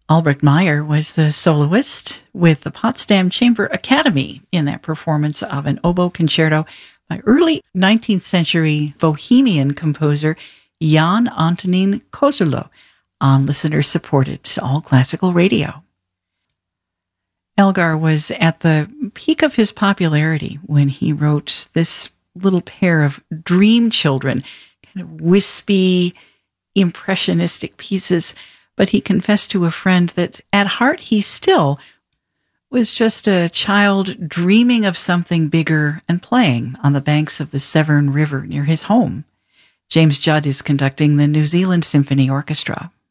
Albrecht Meyer was the soloist with the Potsdam Chamber Academy in that performance of an oboe concerto by early 19th century Bohemian composer Jan Antonín Kozulo on listener-supported All Classical Radio. Elgar was at the peak of his popularity when he wrote this little pair of dream children, kind of wispy, impressionistic pieces. But he confessed to a friend that at heart he still was just a child dreaming of something bigger and playing on the banks of the Severn River near his home. James Judd is conducting the New Zealand Symphony Orchestra.